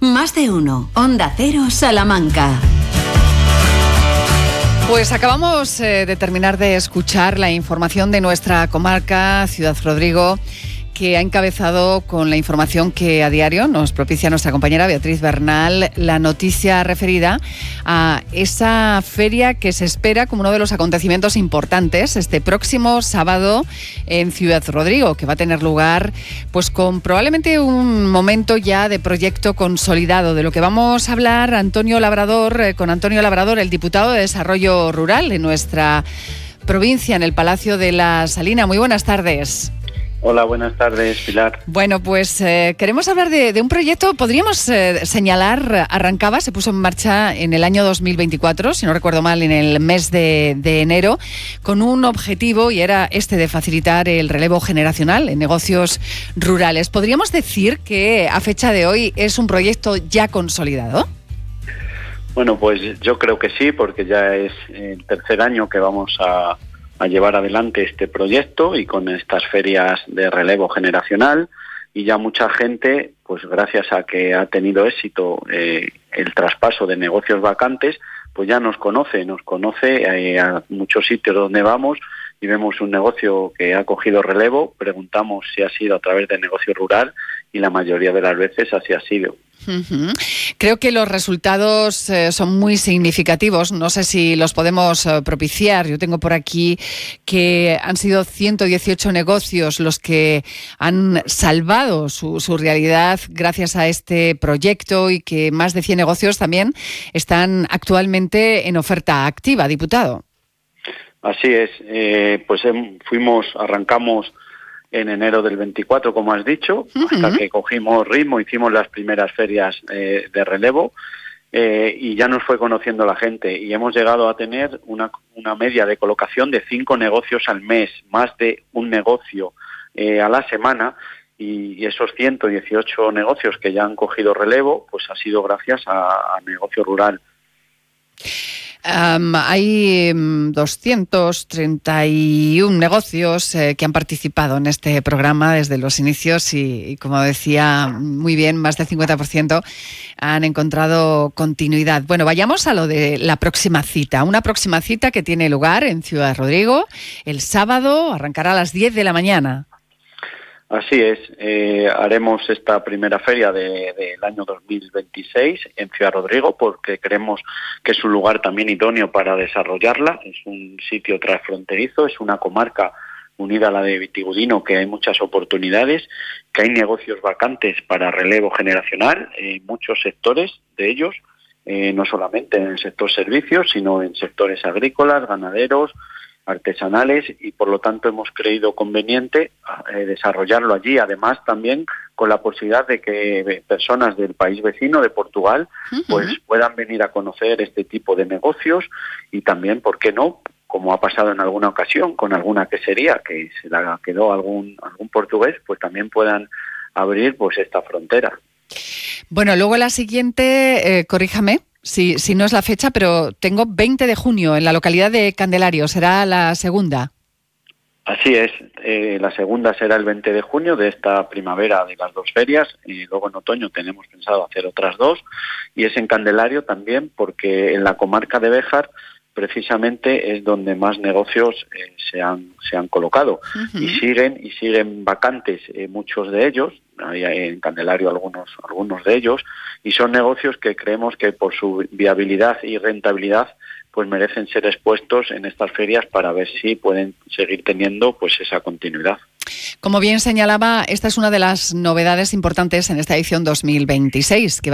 Más de uno. Onda Cero, Salamanca. Pues acabamos de terminar de escuchar la información de nuestra comarca, Ciudad Rodrigo, que ha encabezado con la información que a diario nos propicia nuestra compañera Beatriz Bernal, la noticia referida a esa feria que se espera como uno de los acontecimientos importantes este próximo sábado en Ciudad Rodrigo, que va a tener lugar pues con probablemente un momento ya de proyecto consolidado. De lo que vamos a hablar con Antonio Labrador, el diputado de Desarrollo Rural en nuestra provincia, en el Palacio de la Salina. Muy buenas tardes. Hola, buenas tardes, Pilar. Bueno, pues queremos hablar de un proyecto, podríamos señalar, se puso en marcha en el año 2024, si no recuerdo mal, en el mes de enero, con un objetivo, y era este de facilitar el relevo generacional en negocios rurales. ¿Podríamos decir que a fecha de hoy es un proyecto ya consolidado? Bueno, pues yo creo que sí, porque ya es el tercer año que vamos a llevar adelante este proyecto y con estas ferias de relevo generacional, y ya mucha gente, pues gracias a que ha tenido éxito el traspaso de negocios vacantes, pues ya nos conoce a muchos sitios donde vamos y vemos un negocio que ha cogido relevo, preguntamos si ha sido a través de negocio rural y la mayoría de las veces así ha sido. Uh-huh. Creo que los resultados son muy significativos. No sé si los podemos propiciar. Yo tengo por aquí que han sido 118 negocios los que han salvado su realidad gracias a este proyecto, y que más de 100 negocios también están actualmente en oferta activa, diputado. Así es. Arrancamos en enero del 24, como has dicho, hasta que cogimos ritmo, hicimos las primeras ferias de relevo y ya nos fue conociendo la gente, y hemos llegado a tener una media de colocación de 5 negocios al mes, más de un negocio a la semana, y esos 118 negocios que ya han cogido relevo, pues ha sido gracias a negocio rural. Hay 231 negocios que han participado en este programa desde los inicios y, como decía muy bien, más del 50% han encontrado continuidad. Bueno, vayamos a lo de la próxima cita. Una próxima cita que tiene lugar en Ciudad Rodrigo el sábado, arrancará a las 10 de la mañana. Así es, haremos esta primera feria del año 2026 en Ciudad Rodrigo, porque creemos que es un lugar también idóneo para desarrollarla. Es un sitio transfronterizo, es una comarca unida a la de Vitigudino, que hay muchas oportunidades, que hay negocios vacantes para relevo generacional en muchos sectores de ellos, no solamente en el sector servicios, sino en sectores agrícolas, ganaderos, artesanales, y por lo tanto hemos creído conveniente desarrollarlo allí, además también con la posibilidad de que personas del país vecino, de Portugal, pues puedan venir a conocer este tipo de negocios, y también, ¿por qué no?, como ha pasado en alguna ocasión con alguna quesería que se la quedó algún portugués, pues también puedan abrir pues esta frontera. Bueno, luego la siguiente, corríjame si no es la fecha, pero tengo 20 de junio en la localidad de Candelario. ¿Será la segunda? Así es. La segunda será el 20 de junio de esta primavera de las 2 ferias, y luego en otoño tenemos pensado hacer otras 2, y es en Candelario también, porque en la comarca de Béjar precisamente es donde más negocios se han colocado, y siguen vacantes muchos de ellos. Hay en Candelario algunos de ellos, y son negocios que creemos que por su viabilidad y rentabilidad pues merecen ser expuestos en estas ferias para ver si pueden seguir teniendo pues esa continuidad. Como bien señalaba, esta es una de las novedades importantes en esta edición 2026, que